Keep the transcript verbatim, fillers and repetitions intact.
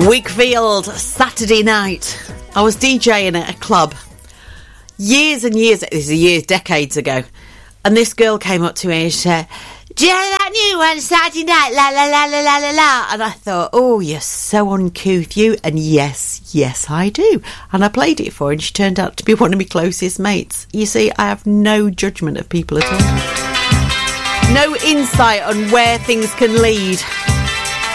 Wakefield, Saturday night. I was DJing at a club years and years, this is years, decades ago, and this girl came up to me and she said, "Do you know that new one, Saturday night, la la la la la la la?" And I thought, oh, you're so uncouth, you. And yes, yes, I do. And I played it for her, and she turned out to be one of my closest mates. You see, I have no judgment of people at all. No insight on where things can lead.